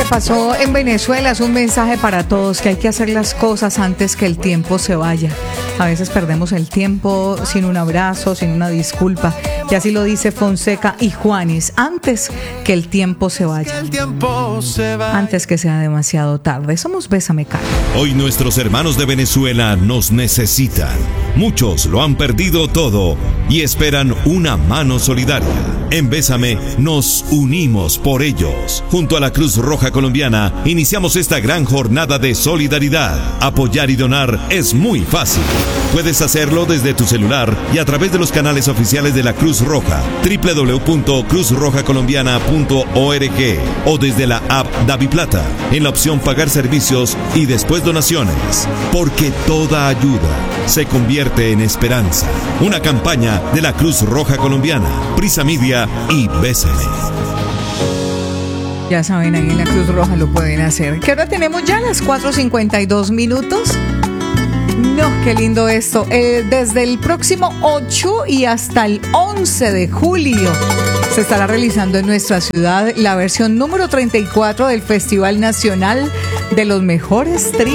pasó en Venezuela es un mensaje para todos, que hay que hacer las cosas antes que el tiempo se vaya. A veces perdemos el tiempo sin un abrazo, sin una disculpa. Y así lo dice Fonseca y Juanes, antes que el tiempo se vaya. Antes que sea demasiado tarde. Somos Bésame Caro. Hoy nuestros hermanos de Venezuela nos necesitan. Muchos lo han perdido todo y esperan una mano solidaria. En Bésame nos unimos por ellos. Junto a la Cruz Roja Colombiana iniciamos esta gran jornada de solidaridad. Apoyar y donar es muy fácil. Puedes hacerlo desde tu celular y a través de los canales oficiales de la Cruz Roja, www.cruzrojacolombiana.org o desde la app DaviPlata, en la opción Pagar servicios y después donaciones. Porque toda ayuda se convierte en esperanza. Una campaña de la Cruz Roja Colombiana, Prisa Media y Bésame. Ya saben, ahí en la Cruz Roja lo pueden hacer. ¿Qué hora tenemos ya? Las 4:52 minutos. No, qué lindo esto. Desde el próximo 8 y hasta el 11 de julio se estará realizando en nuestra ciudad la versión número 34 del Festival Nacional de los Mejores Tríos